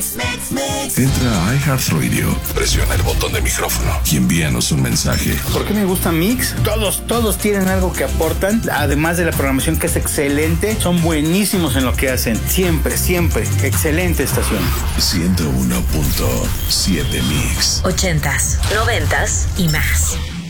Entra a iHeartRadio, presiona el botón de micrófono y envíanos un mensaje. ¿Por qué me gusta Mix? Todos tienen algo que aportan, además de la programación que es excelente, son buenísimos en lo que hacen. Siempre, excelente estación. 101.7 Mix. 80s, 90s y más.